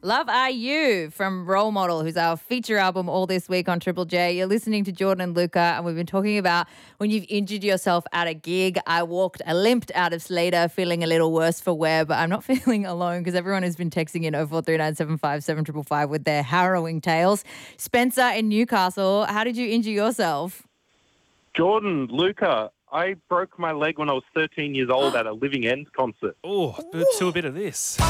Love Are You from Role Model, who's our feature album all this week on Triple J. You're listening to Jordan and Luca, and we've been talking about when you've injured yourself at a gig. I limped out of Slater feeling a little worse for wear, but I'm not feeling alone because everyone has been texting in 0439757555 with their harrowing tales. Spencer in Newcastle, how did you injure yourself? Jordan, Luca, I broke my leg when I was 13 years old at a Living End concert. Oh, to a bit of this.